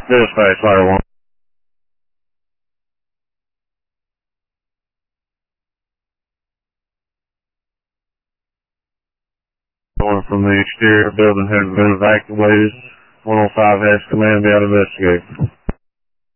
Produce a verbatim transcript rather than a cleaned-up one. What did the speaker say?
Dispatch, Ladder one. One from the exterior building has been evacuated. one oh five has command, be out to investigate.